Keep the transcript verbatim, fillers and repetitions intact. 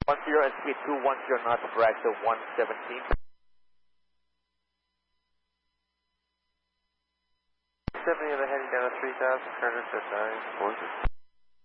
one zero and speed two one zero knots, drag to one seventeen. seventy and heading down to three thousand, turn to nine four zero.